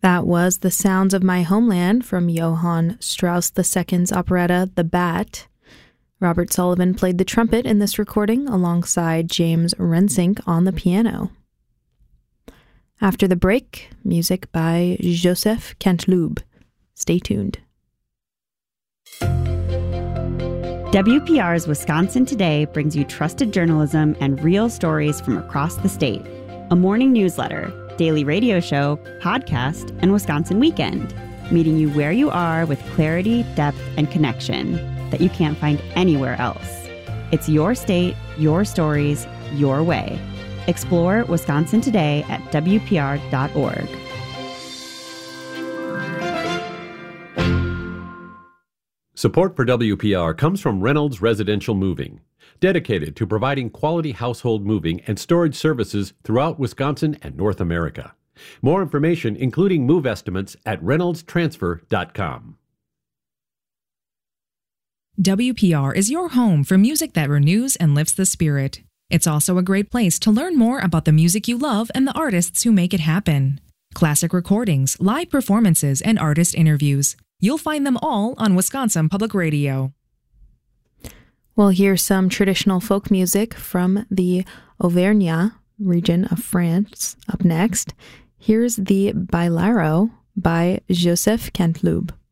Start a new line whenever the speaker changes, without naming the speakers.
That was The Sounds of My Homeland from Johann Strauss II's operetta The Bat. Robert Sullivan played the trumpet in this recording alongside James Rensink on the piano. After the break, music by Joseph Canteloube. Stay tuned.
WPR's Wisconsin Today brings you trusted journalism and real stories from across the state. A morning newsletter, daily radio show, podcast, and Wisconsin Weekend, meeting you where you are with clarity, depth, and connection that you can't find anywhere else. It's your state, your stories, your way. Explore Wisconsin Today at WPR.org.
Support for WPR comes from Reynolds Residential Moving, dedicated to providing quality household moving and storage services throughout Wisconsin and North America. More information, including move estimates, at reynoldstransfer.com.
WPR is your home for music that renews and lifts the spirit. It's also a great place to learn more about the music you love and the artists who make it happen. Classic recordings, live performances, and artist interviews. You'll find them all on Wisconsin Public Radio.
We'll hear some traditional folk music from the Auvergne region of France up next. Here's the Bailaro by Joseph Canteloube.